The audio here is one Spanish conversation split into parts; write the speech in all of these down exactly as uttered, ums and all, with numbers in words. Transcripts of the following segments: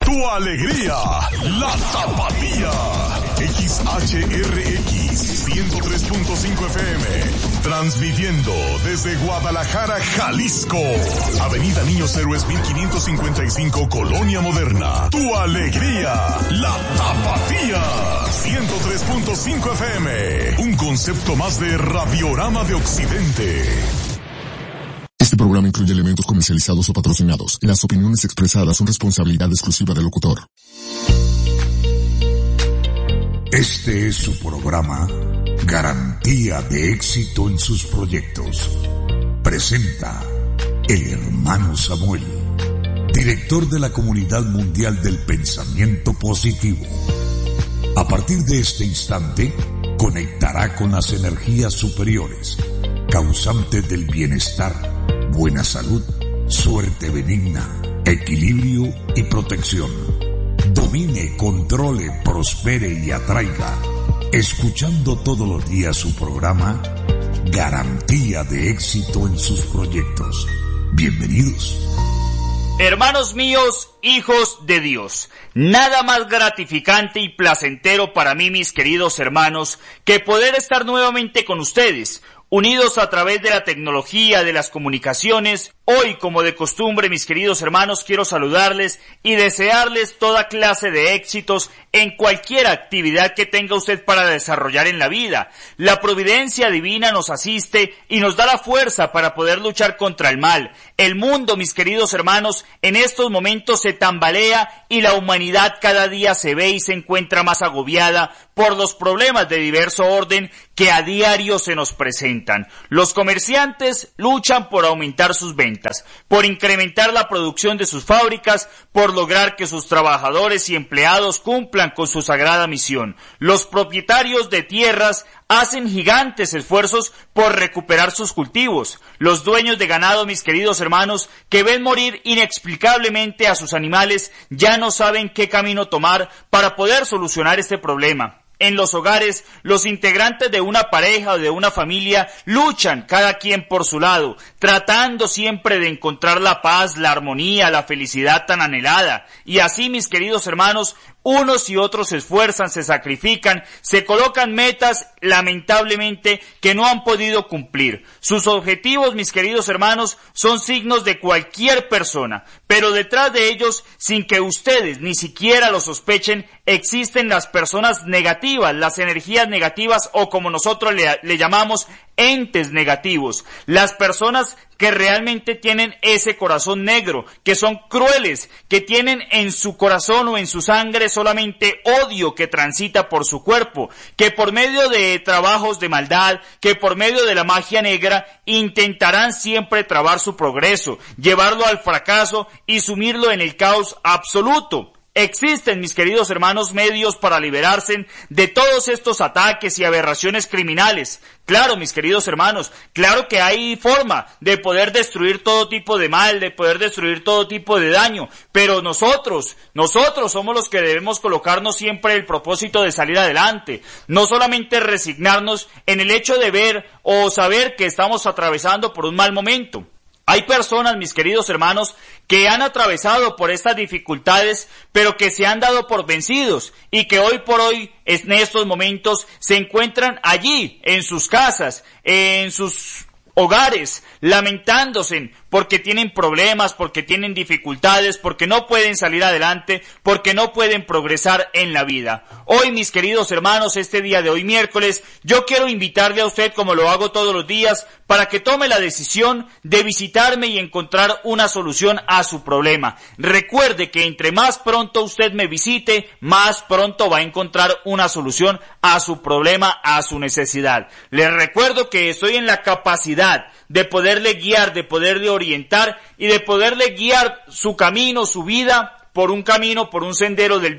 tu alegría, la Tapatía. X H R X ciento tres punto cinco F M, transmitiendo desde Guadalajara, Jalisco. Avenida Niños Héroes mil quinientos cincuenta y cinco, Colonia Moderna. Tu alegría, la Tapatía. ciento tres punto cinco F M, un concepto más de Radiorama de Occidente. Este programa incluye elementos comercializados o patrocinados. Las opiniones expresadas son responsabilidad exclusiva del locutor. Este es su programa, Garantía de Éxito en sus Proyectos. Presenta el hermano Samuel, director de la Comunidad Mundial del Pensamiento Positivo. A partir de este instante, conectará con las energías superiores, causantes del bienestar, buena salud, suerte benigna, equilibrio y protección. Domine, controle, prospere y atraiga, escuchando todos los días su programa Garantía de Éxito en sus Proyectos. Bienvenidos. Hermanos míos, hijos de Dios, nada más gratificante y placentero para mí, mis queridos hermanos, que poder estar nuevamente con ustedes, unidos a través de la tecnología, de las comunicaciones. Hoy, como de costumbre, mis queridos hermanos, quiero saludarles y desearles toda clase de éxitos en cualquier actividad que tenga usted para desarrollar en la vida. La providencia divina nos asiste y nos da la fuerza para poder luchar contra el mal. El mundo, mis queridos hermanos, en estos momentos se tambalea y la humanidad cada día se ve y se encuentra más agobiada por los problemas de diverso orden que a diario se nos presentan. Los comerciantes luchan por aumentar sus ventas, por incrementar la producción de sus fábricas, por lograr que sus trabajadores y empleados cumplan con su sagrada misión. Los propietarios de tierras hacen gigantes esfuerzos por recuperar sus cultivos. Los dueños de ganado, mis queridos hermanos, que ven morir inexplicablemente a sus animales, ya no saben qué camino tomar para poder solucionar este problema. En los hogares, los integrantes de una pareja o de una familia luchan cada quien por su lado, tratando siempre de encontrar la paz, la armonía, la felicidad tan anhelada. Y así, mis queridos hermanos, unos y otros se esfuerzan, se sacrifican, se colocan metas, lamentablemente, que no han podido cumplir. Sus objetivos, mis queridos hermanos, son signos de cualquier persona, pero detrás de ellos, sin que ustedes ni siquiera lo sospechen, existen las personas negativas, las energías negativas, o como nosotros le, le llamamos, entes negativos. Las personas que realmente tienen ese corazón negro, que son crueles, que tienen en su corazón o en su sangre solamente odio que transita por su cuerpo, que por medio de trabajos de maldad, que por medio de la magia negra, intentarán siempre trabar su progreso, llevarlo al fracaso y sumirlo en el caos absoluto. Existen, mis queridos hermanos, medios para liberarse de todos estos ataques y aberraciones criminales. Claro, mis queridos hermanos, claro que hay forma de poder destruir todo tipo de mal, de poder destruir todo tipo de daño, pero nosotros, nosotros somos los que debemos colocarnos siempre el propósito de salir adelante, no solamente resignarnos en el hecho de ver o saber que estamos atravesando por un mal momento. Hay personas, mis queridos hermanos, que han atravesado por estas dificultades, pero que se han dado por vencidos y que hoy por hoy, en estos momentos, se encuentran allí, en sus casas, en sus hogares, lamentándose porque tienen problemas, porque tienen dificultades, porque no pueden salir adelante, porque no pueden progresar en la vida. Hoy, mis queridos hermanos, este día de hoy miércoles, yo quiero invitarle a usted, como lo hago todos los días, para que tome la decisión de visitarme y encontrar una solución a su problema. Recuerde que entre más pronto usted me visite, más pronto va a encontrar una solución a su problema, a su necesidad. Les recuerdo que estoy en la capacidad de poderle guiar, de poderle orientar y de poderle guiar su camino, su vida, por un camino, por un sendero del bien.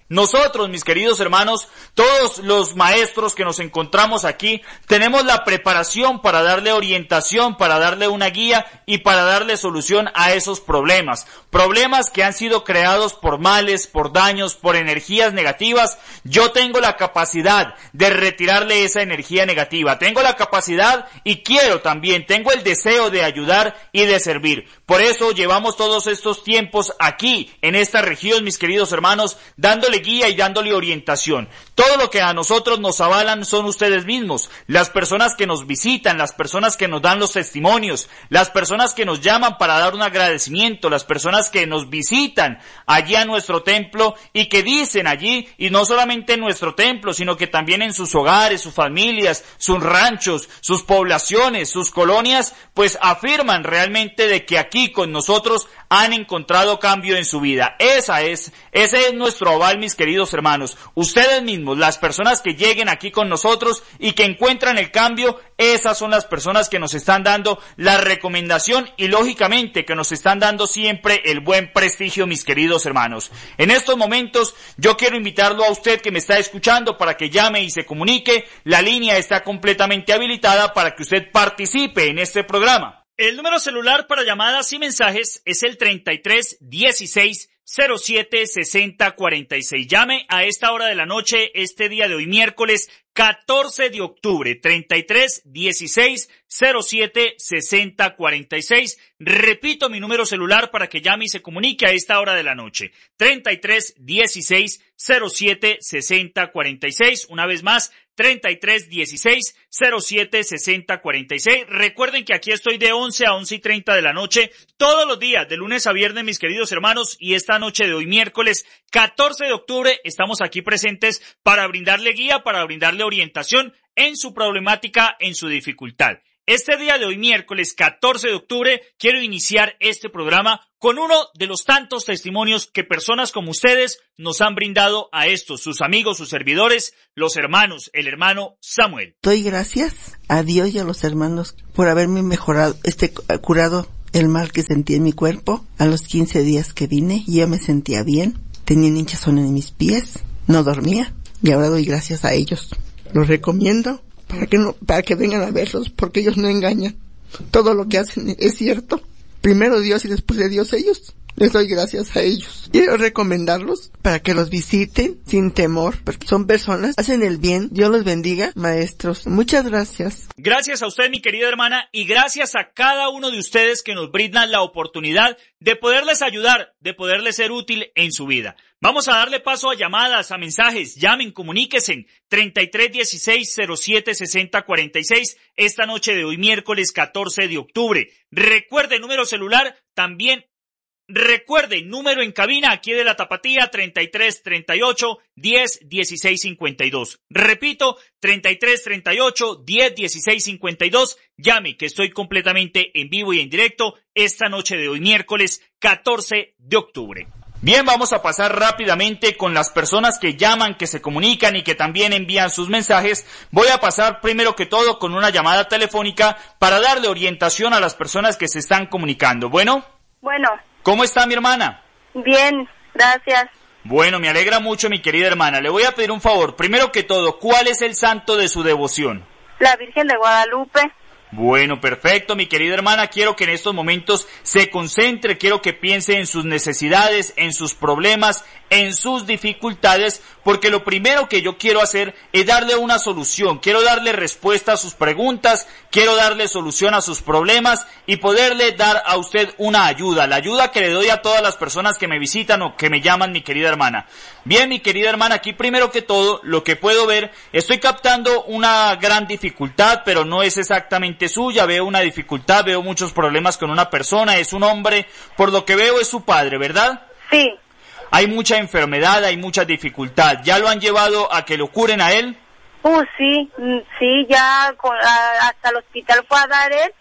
Nosotros, mis queridos hermanos, todos los maestros que nos encontramos aquí, tenemos la preparación para darle orientación, para darle una guía y para darle solución a esos problemas. Problemas que han sido creados por males, por daños, por energías negativas. Yo tengo la capacidad de retirarle esa energía negativa. Tengo la capacidad y quiero también, tengo el deseo de ayudar y de servir. Por eso llevamos todos estos tiempos aquí, en esta región, mis queridos hermanos, dándole guía y dándole orientación. Todo lo que a nosotros nos avalan son ustedes mismos, las personas que nos visitan, las personas que nos dan los testimonios, las personas que nos llaman para dar un agradecimiento, las personas que nos visitan allí a nuestro templo y que dicen allí, y no solamente en nuestro templo, sino que también en sus hogares, sus familias, sus ranchos, sus poblaciones, sus colonias, pues afirman realmente de que aquí con nosotros han encontrado cambio en su vida. Esa es, ese es nuestro aval, mis queridos hermanos. Ustedes mismos, las personas que lleguen aquí con nosotros y que encuentran el cambio, esas son las personas que nos están dando la recomendación y lógicamente que nos están dando siempre el buen prestigio, mis queridos hermanos. En estos momentos yo quiero invitarlo a usted que me está escuchando para que llame y se comunique. La línea está completamente habilitada para que usted participe en este programa. El número celular para llamadas y mensajes es el treinta y tres dieciséis cero siete sesenta cuarenta y seis. Llame a esta hora de la noche, este día de hoy, miércoles catorce de octubre, treinta y tres dieciséis cero siete sesenta cuarenta y seis. Repito mi número celular para que llame y se comunique a esta hora de la noche, treinta y tres dieciséis cero siete sesenta cuarenta y seis. Una vez más, treinta y tres dieciséis cero siete sesenta cuarenta y seis. Recuerden que aquí estoy de once a once y treinta de la noche, todos los días, de lunes a viernes, mis queridos hermanos, y esta noche de hoy, miércoles catorce de octubre, estamos aquí presentes para brindarle guía, para brindarle orientación en su problemática, en su dificultad. Este día de hoy, miércoles catorce de octubre, quiero iniciar este programa con uno de los tantos testimonios que personas como ustedes nos han brindado a estos, sus amigos, sus servidores, los hermanos, el hermano Samuel. Doy gracias a Dios y a los hermanos por haberme mejorado, este curado el mal que sentí en mi cuerpo. A los quince días que vine, yo me sentía bien, tenía un hinchazón en mis pies, no dormía, y ahora doy gracias a ellos. Los recomiendo para que no, para que vengan a verlos, porque ellos no engañan. Todo lo que hacen es cierto. Primero Dios y después de Dios ellos. Les doy gracias a ellos. Quiero recomendarlos para que los visiten sin temor, porque son personas, hacen el bien. Dios los bendiga, maestros. Muchas gracias. Gracias a usted, mi querida hermana, y gracias a cada uno de ustedes que nos brindan la oportunidad de poderles ayudar, de poderles ser útil en su vida. Vamos a darle paso a llamadas, a mensajes. Llamen, comuníquense. treinta y tres dieciséis cero siete sesenta cuarenta y seis esta noche de hoy, miércoles catorce de octubre. Recuerde número celular, también recuerde número en cabina aquí de la Tapatía, treinta y tres treinta y ocho diez dieciséis cincuenta y dos. Repito, treinta y tres treinta y ocho diez dieciséis cincuenta y dos. Llame, que estoy completamente en vivo y en directo esta noche de hoy, miércoles catorce de octubre. Bien, vamos a pasar rápidamente con las personas que llaman, que se comunican y que también envían sus mensajes. Voy a pasar primero que todo con una llamada telefónica para darle orientación a las personas que se están comunicando. Bueno. Bueno. ¿Cómo está mi hermana? Bien, gracias. Bueno, me alegra mucho, mi querida hermana. Le voy a pedir un favor. Primero que todo, ¿cuál es el santo de su devoción? La Virgen de Guadalupe. Bueno, perfecto, mi querida hermana. Quiero que en estos momentos se concentre, quiero que piense en sus necesidades, en sus problemas, en sus dificultades, porque lo primero que yo quiero hacer es darle una solución. Quiero darle respuesta a sus preguntas, quiero darle solución a sus problemas y poderle dar a usted una ayuda, la ayuda que le doy a todas las personas que me visitan o que me llaman, mi querida hermana. Bien, mi querida hermana, aquí primero que todo, lo que puedo ver, estoy captando una gran dificultad, pero no es exactamente suya. Veo una dificultad, veo muchos problemas con una persona, es un hombre, por lo que veo es su padre, ¿verdad? Sí. Hay mucha enfermedad, hay mucha dificultad. ¿Ya lo han llevado a que lo curen a él? Uh, sí, sí, ya con, a, hasta el hospital fue a dar él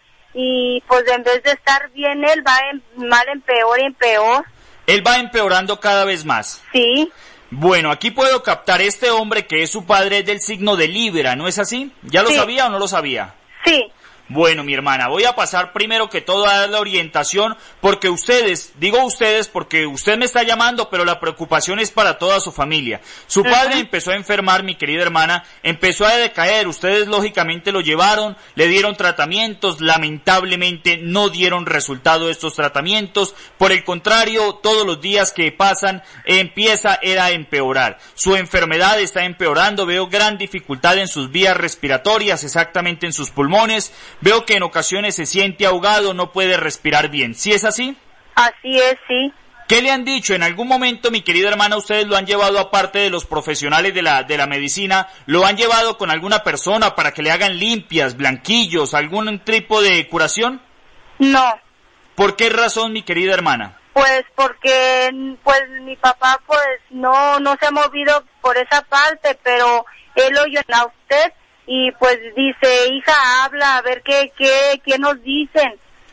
y pues en vez de estar bien él va en, mal en peor y en peor. Él va empeorando cada vez más. Sí. Bueno, aquí puedo captar este hombre que es su padre del signo de Libra, ¿no es así? ¿Ya lo sí. sabía o no lo sabía? Sí. Bueno, mi hermana, voy a pasar primero que todo a dar la orientación, porque ustedes, digo ustedes porque usted me está llamando, pero la preocupación es para toda su familia. Su padre uh-huh. empezó a enfermar, mi querida hermana, empezó a decaer, ustedes lógicamente lo llevaron, le dieron tratamientos, lamentablemente no dieron resultado de estos tratamientos, por el contrario, todos los días que pasan empieza era a empeorar. Su enfermedad está empeorando, veo gran dificultad en sus vías respiratorias, exactamente en sus pulmones. Veo que en ocasiones se siente ahogado, no puede respirar bien. ¿Sí es así? Así es, sí. ¿Qué le han dicho? En algún momento, mi querida hermana, ustedes lo han llevado, aparte de los profesionales de la de la medicina, lo han llevado con alguna persona para que le hagan limpias, blanquillos, algún tipo de curación? No. ¿Por qué razón, mi querida hermana? Pues porque pues mi papá pues no no se ha movido por esa parte, pero él oyó a usted. Y pues dice, hija, habla, a ver qué, qué, qué nos dicen.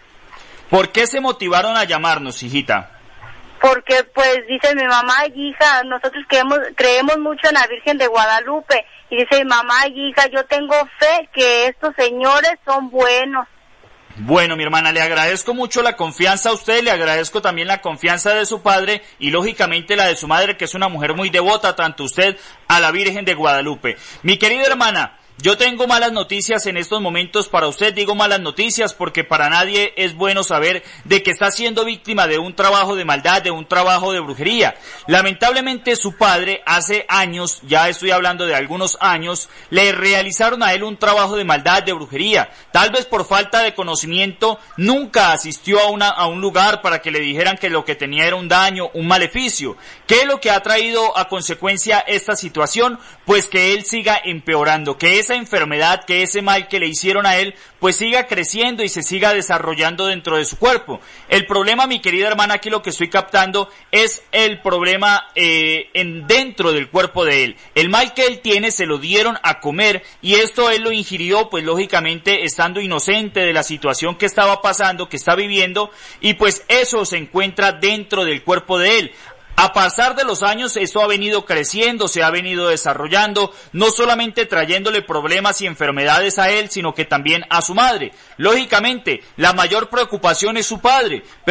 ¿Por qué se motivaron a llamarnos, hijita? Porque pues dice mi mamá y hija, nosotros creemos, creemos mucho en la Virgen de Guadalupe. Y dice mi mamá y hija, yo tengo fe que estos señores son buenos. Bueno, mi hermana, le agradezco mucho la confianza a usted, le agradezco también la confianza de su padre y lógicamente la de su madre, que es una mujer muy devota, tanto usted a la Virgen de Guadalupe. Mi querida hermana, yo tengo malas noticias en estos momentos para usted, digo malas noticias porque para nadie es bueno saber de que está siendo víctima de un trabajo de maldad, de un trabajo de brujería. Lamentablemente su padre hace años, ya estoy hablando de algunos años, le realizaron a él un trabajo de maldad, de brujería. Tal vez por falta de conocimiento nunca asistió a una a un lugar para que le dijeran que lo que tenía era un daño, un maleficio. ¿Qué es lo que ha traído a consecuencia esta situación? Pues que él siga empeorando, que esa enfermedad, que ese mal que le hicieron a él, pues siga creciendo y se siga desarrollando dentro de su cuerpo. El problema, mi querida hermana, aquí lo que estoy captando es el problema eh, en dentro del cuerpo de él. El mal que él tiene se lo dieron a comer y esto él lo ingirió, pues lógicamente estando inocente de la situación que estaba pasando, que está viviendo, y pues eso se encuentra dentro del cuerpo de él. A pasar de los años, esto ha venido creciendo, se ha venido desarrollando, no solamente trayéndole problemas y enfermedades a él, sino que también a su madre. Lógicamente, la mayor preocupación es su padre.